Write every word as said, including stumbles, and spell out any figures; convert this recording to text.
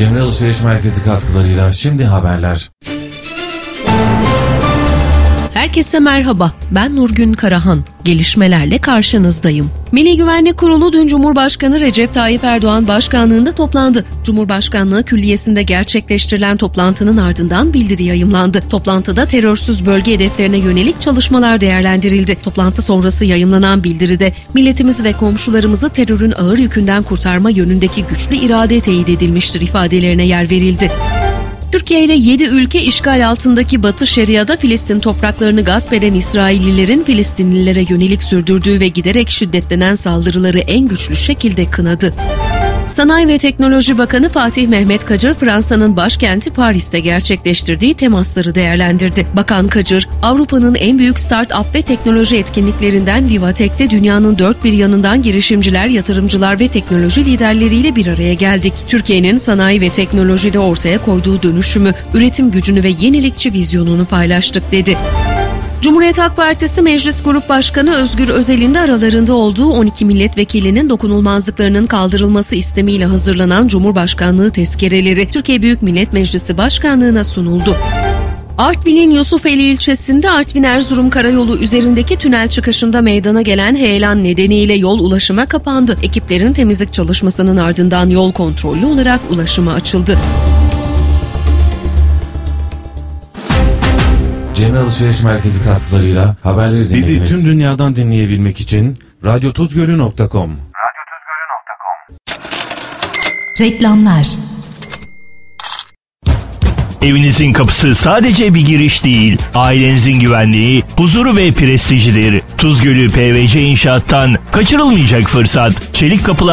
Cemre Alışveriş Merkezi katkılarıyla şimdi haberler. Herkese merhaba, ben Nurgün Karahan. Gelişmelerle karşınızdayım. Milli Güvenlik Kurulu dün Cumhurbaşkanı Recep Tayyip Erdoğan başkanlığında toplandı. Cumhurbaşkanlığı Külliyesi'nde gerçekleştirilen toplantının ardından bildiri yayımlandı. Toplantıda terörsüz bölge hedeflerine yönelik çalışmalar değerlendirildi. Toplantı sonrası yayımlanan bildiride milletimizi ve komşularımızı terörün ağır yükünden kurtarma yönündeki güçlü irade teyit edilmiştir ifadelerine yer verildi. Türkiye ile yedi ülke işgal altındaki Batı Şeria'da Filistin topraklarını gasp eden İsraillilerin Filistinlilere yönelik sürdürdüğü ve giderek şiddetlenen saldırıları en güçlü şekilde kınadı. Sanayi ve Teknoloji Bakanı Fatih Mehmet Kacır, Fransa'nın başkenti Paris'te gerçekleştirdiği temasları değerlendirdi. Bakan Kacır, Avrupa'nın en büyük start-up ve teknoloji etkinliklerinden Vivatek'te dünyanın dört bir yanından girişimciler, yatırımcılar ve teknoloji liderleriyle bir araya geldik. Türkiye'nin sanayi ve teknolojide ortaya koyduğu dönüşümü, üretim gücünü ve yenilikçi vizyonunu paylaştık dedi. Cumhuriyet Halk Partisi Meclis Grup Başkanı Özgür Özel'in de aralarında olduğu on iki milletvekilinin dokunulmazlıklarının kaldırılması istemiyle hazırlanan Cumhurbaşkanlığı tezkereleri Türkiye Büyük Millet Meclisi Başkanlığı'na sunuldu. Artvin'in Yusufeli ilçesinde Artvin-Erzurum karayolu üzerindeki tünel çıkışında meydana gelen heyelan nedeniyle yol ulaşıma kapandı. Ekiplerin temizlik çalışmasının ardından yol kontrollü olarak ulaşıma açıldı. Cemre Alışveriş Merkezi katkılarıyla haberleri dinlediniz. Bizi tüm dünyadan dinleyebilmek için radyo tuzgölü nokta com. radyo tuzgölü nokta com. Reklamlar. Evinizin kapısı sadece bir giriş değil, ailenizin güvenliği, huzuru ve prestijidir. Tuzgölü P V C İnşaat'tan kaçırılmayacak fırsat. Çelik kapılar